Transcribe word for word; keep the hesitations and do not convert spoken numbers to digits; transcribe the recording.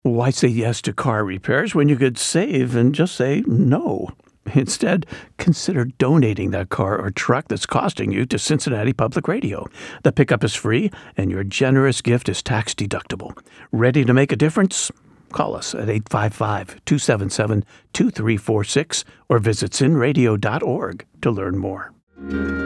Why say yes to car repairs when you could save and just say no? Instead, consider donating that car or truck that's costing you to Cincinnati Public Radio. The pickup is free, and your generous gift is tax-deductible. Ready to make a difference? Call us at eight five five, two seven seven, two three four six or visit sin radio dot org to learn more.